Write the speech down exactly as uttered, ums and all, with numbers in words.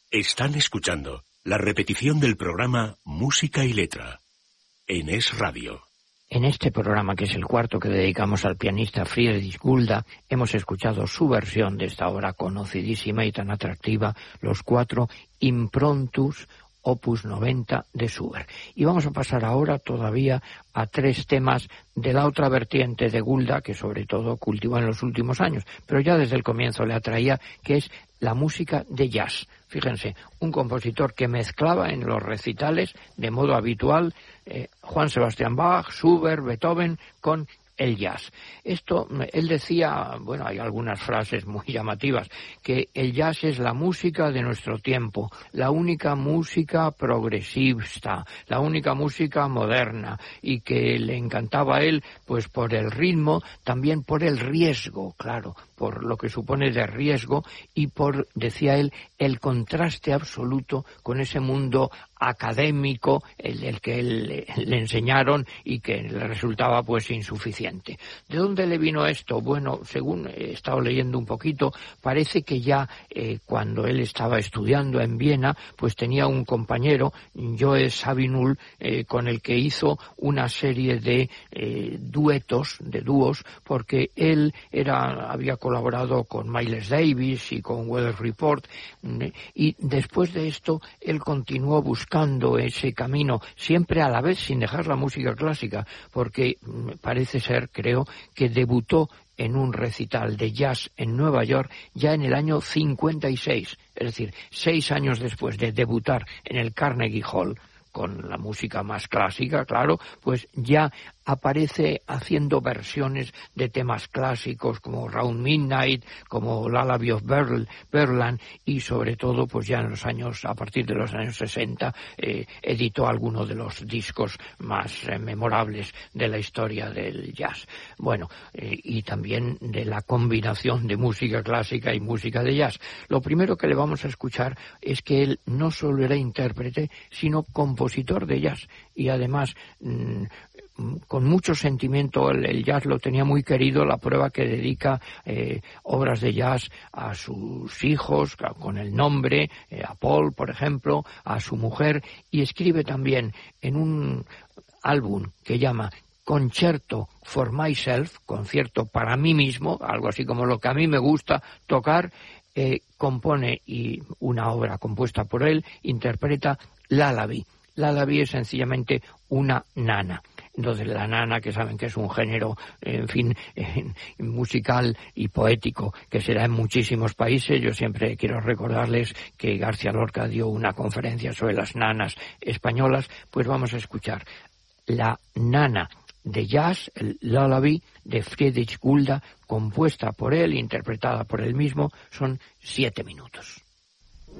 Están escuchando la repetición del programa Música y Letra en Es Radio. En este programa, que es el cuarto que dedicamos al pianista Friedrich Gulda, hemos escuchado su versión de esta obra conocidísima y tan atractiva, los cuatro Improntus, opus noventa de Schubert. Y vamos a pasar ahora todavía a tres temas de la otra vertiente de Gulda, que sobre todo cultivó en los últimos años, pero ya desde el comienzo le atraía, que es la música de jazz. Fíjense, un compositor que mezclaba en los recitales de modo habitual eh, Juan Sebastián Bach, Schubert, Beethoven con el jazz. Esto, él decía, bueno, hay algunas frases muy llamativas, que el jazz es la música de nuestro tiempo, la única música progresista, la única música moderna, y que le encantaba a él, pues por el ritmo, también por el riesgo, claro, por lo que supone de riesgo, y por, decía él, el contraste absoluto con ese mundo académico, el, el que él, le enseñaron y que le resultaba pues insuficiente. ¿De dónde le vino esto? Bueno, según he estado leyendo un poquito, parece que ya eh, cuando él estaba estudiando en Viena, pues tenía un compañero, Joe Zawinul, eh, con el que hizo una serie de eh, duetos, de dúos, porque él era había colaborado con Miles Davis y con Weather Report, y después de esto él continuó buscando ese camino, siempre a la vez sin dejar la música clásica, porque parece ser, creo, que debutó en un recital de jazz en Nueva York ya en el año cincuenta y seis, es decir, seis años después de debutar en el Carnegie Hall con la música más clásica, claro, pues ya aparece haciendo versiones de temas clásicos como Round Midnight, como Lullaby of Berl, Berland, y sobre todo, pues ya en los años, a partir de los años sesenta, eh, editó algunos de los discos más eh, memorables de la historia del jazz. Bueno, eh, y también de la combinación de música clásica y música de jazz. Lo primero que le vamos a escuchar es que él no solo era intérprete, sino compositor de jazz, y además mmm, con mucho sentimiento. El, el jazz lo tenía muy querido, la prueba que dedica eh, obras de jazz a sus hijos, con el nombre, eh, a Paul, por ejemplo, a su mujer, y escribe también en un álbum que llama Concerto for Myself, concierto para mí mismo, algo así como lo que a mí me gusta tocar, eh, compone y una obra compuesta por él, interpreta Lullaby. Lullaby es sencillamente una nana. Entonces la nana, que saben que es un género, en fin, eh, musical y poético, que se da en muchísimos países. Yo siempre quiero recordarles que García Lorca dio una conferencia sobre las nanas españolas. Pues vamos a escuchar la nana de jazz, el Lullaby de Friedrich Gulda, compuesta por él, interpretada por él mismo. Son siete minutos.